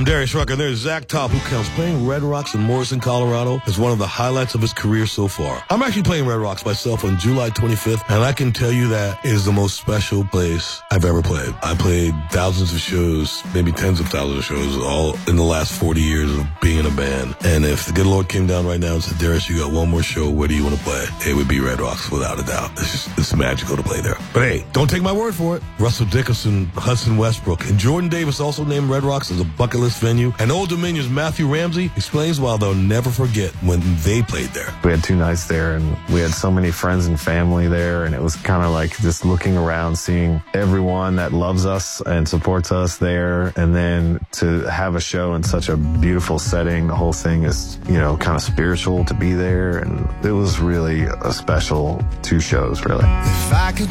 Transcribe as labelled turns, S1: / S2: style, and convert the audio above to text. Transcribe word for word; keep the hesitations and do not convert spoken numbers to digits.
S1: Darius Rucker. There's Zach Top, who counts playing Red Rocks in Morrison, Colorado as one of the highlights of his career so far. I'm actually playing Red Rocks myself on July twenty-fifth, and I can tell you that is the most special place I've ever played. I played thousands of shows, maybe tens of thousands of shows, all in the last forty years of being in a band. And if the good Lord came down right now and said, Darius, you got one more show, where do you want to play? It would be Red Rocks, without a doubt. It's just, it's magical to play there. But hey, don't take my word for it. Russell Dickerson, Hudson Westbrook, and Jordan Davis also named Red Rocks as a bucket list venue. And Old Dominion's Matthew Ramsey explains why they'll never forget when they played there.
S2: We had two nights there, and we had so many friends and family there, and it was kind of like just looking around, seeing everyone that loves us and supports us there, and then to have a show in such a beautiful setting. The whole thing is, you know, kind of spiritual to be there, and it was really a special two shows, really. If I could